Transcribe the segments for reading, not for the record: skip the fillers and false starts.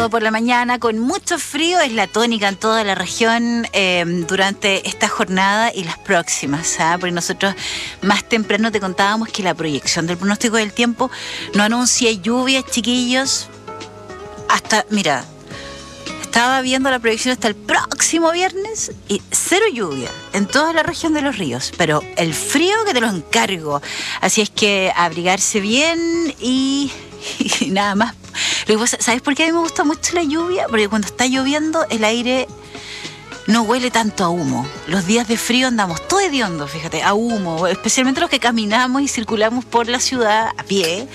sábado por la mañana con mucho frío, es la tónica en toda la región durante esta jornada y las próximas, porque nosotros más temprano te contábamos que la proyección del pronóstico del tiempo no anuncia lluvias, chiquillos, hasta, mira, estaba viendo la proyección hasta el próximo viernes y cero lluvia en toda la región de los ríos, pero el frío que te lo encargo, así es que abrigarse bien y nada más. ¿Sabes por qué a mí me gusta mucho la lluvia? Porque cuando está lloviendo el aire no huele tanto a humo. Los días de frío andamos todo hediondo, fíjate, a humo, especialmente los que caminamos y circulamos por la ciudad a pie,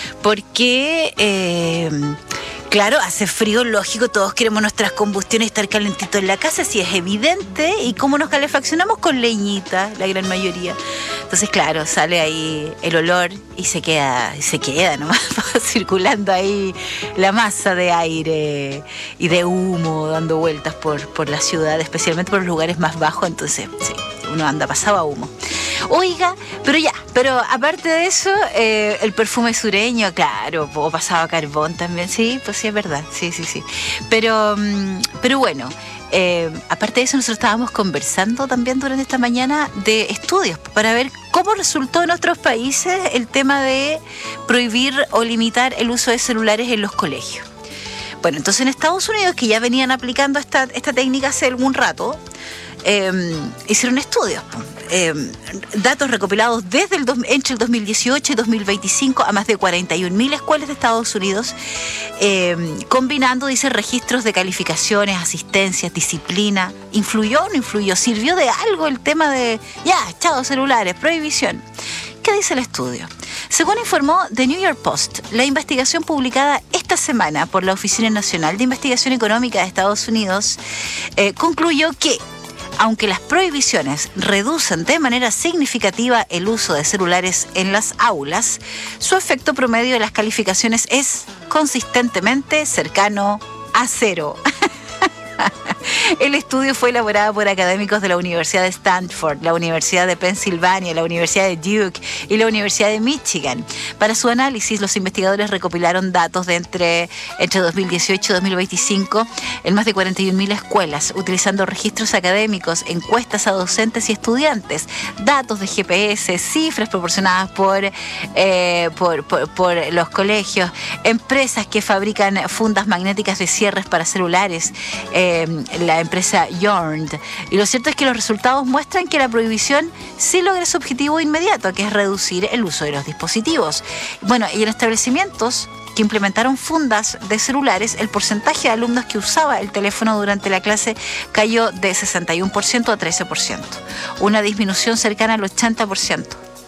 porque claro, hace frío, lógico, todos queremos nuestras combustiones, estar calentitos en la casa, sí es evidente. ¿Y cómo nos calefaccionamos? Con leñita, la gran mayoría. Entonces, claro, sale ahí el olor y se queda nomás circulando ahí la masa de aire y de humo dando vueltas por la ciudad, especialmente por los lugares más bajos. Entonces, sí, uno anda pasado a humo. Oiga, pero aparte de eso, el perfume sureño, claro, o pasado a carbón también, sí, pues sí, es verdad, sí. Pero bueno, aparte de eso, nosotros estábamos conversando también durante esta mañana de estudios para ver cómo resultó en otros países el tema de prohibir o limitar el uso de celulares en los colegios. Bueno, entonces en Estados Unidos, que ya venían aplicando esta técnica hace algún rato, hicieron estudios, datos recopilados entre el 2018 y 2025 a más de 41.000 escuelas de Estados Unidos, combinando, dice, registros de calificaciones, asistencias, disciplina. ¿Influyó o no influyó? ¿Sirvió de algo el tema de, chao celulares, prohibición? ¿Qué dice el estudio? Según informó The New York Post, la investigación publicada esta semana por la Oficina Nacional de Investigación Económica de Estados Unidos concluyó que, aunque las prohibiciones reducen de manera significativa el uso de celulares en las aulas, su efecto promedio de las calificaciones es consistentemente cercano a cero. El estudio fue elaborado por académicos de la Universidad de Stanford, la Universidad de Pensilvania, la Universidad de Duke y la Universidad de Michigan. Para su análisis, los investigadores recopilaron datos de entre 2018 y 2025 en más de 41.000 escuelas, utilizando registros académicos, encuestas a docentes y estudiantes, datos de GPS, cifras proporcionadas por los colegios, empresas que fabrican fundas magnéticas de cierres para celulares, la empresa Yarn. Y lo cierto es que los resultados muestran que la prohibición sí logra su objetivo inmediato, que es reducir el uso de los dispositivos. Bueno, y en establecimientos que implementaron fundas de celulares, el porcentaje de alumnos que usaba el teléfono durante la clase cayó de 61% a 13%, una disminución cercana al 80%.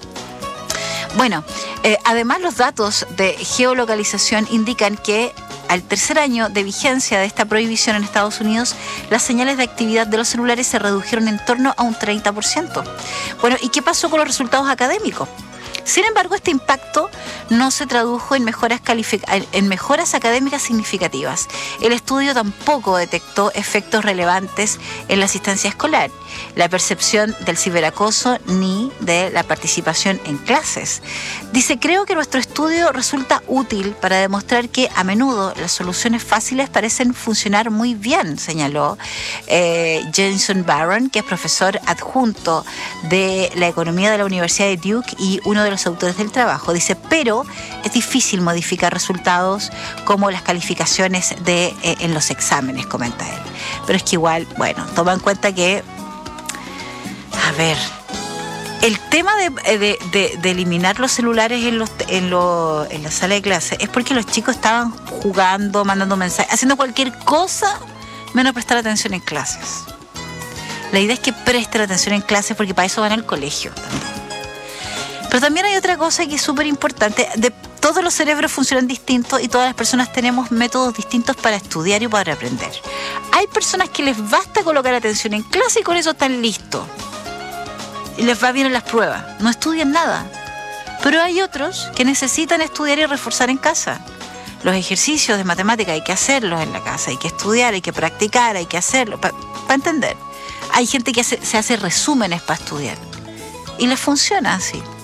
Bueno, además los datos de geolocalización indican que al tercer año de vigencia de esta prohibición en Estados Unidos, las señales de actividad de los celulares se redujeron en torno a un 30%. Bueno, ¿y qué pasó con los resultados académicos? Sin embargo, este impacto no se tradujo en mejoras académicas significativas. El estudio tampoco detectó efectos relevantes en la asistencia escolar, la percepción del ciberacoso ni de la participación en clases. Dice, creo que nuestro estudio resulta útil para demostrar que a menudo las soluciones fáciles parecen funcionar muy bien, señaló Jason Barron, que es profesor adjunto de la economía de la Universidad de Duke y uno de los autores del trabajo. Dice, pero es difícil modificar resultados como las calificaciones en los exámenes, comenta él. Pero es que igual, bueno, toma en cuenta que, a ver, el tema de eliminar los celulares en la sala de clase es porque los chicos estaban jugando, mandando mensajes, haciendo cualquier cosa menos prestar atención en clases. La idea es que presten atención en clases porque para eso van al colegio también. Pero también hay otra cosa que es súper importante. Todos los cerebros funcionan distintos y todas las personas tenemos métodos distintos para estudiar y para aprender. Hay personas que les basta colocar atención en clase y con eso están listos. Y les va bien en las pruebas. No estudian nada. Pero hay otros que necesitan estudiar y reforzar en casa. Los ejercicios de matemática hay que hacerlos en la casa. Hay que estudiar, hay que practicar, hay que hacerlo para entender. Hay gente que se hace resúmenes para estudiar. Y les funciona así.